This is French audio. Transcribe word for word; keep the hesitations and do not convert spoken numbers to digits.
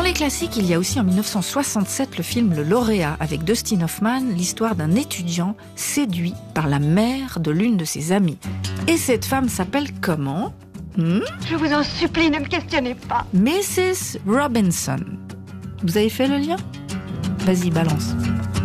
les classiques, il y a aussi en mille neuf cent soixante-sept le film Le Lauréat avec Dustin Hoffman, l'histoire d'un étudiant séduit par la mère de l'une de ses amies. Et cette femme s'appelle comment ? hmm Je vous en supplie, ne me questionnez pas. missus Robinson. Vous avez fait le lien ? Vas-y, balance.